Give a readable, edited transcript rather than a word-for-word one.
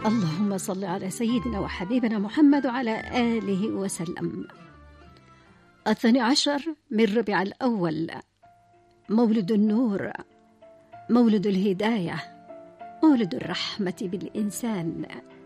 اللهم صل على سيدنا وحبيبنا محمد وعلى آله وسلم. 12 من ربيع الأول، مولد النور، مولد الهداية، مولد الرحمة بالإنسان.